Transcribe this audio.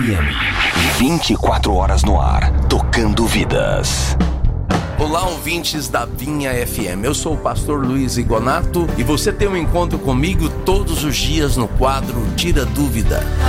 FM. 24 horas no ar, tocando vidas. Olá, ouvintes da Vinha FM. Eu sou o pastor Luiz Igonato e você tem um encontro comigo todos os dias no quadro Tira Dúvida.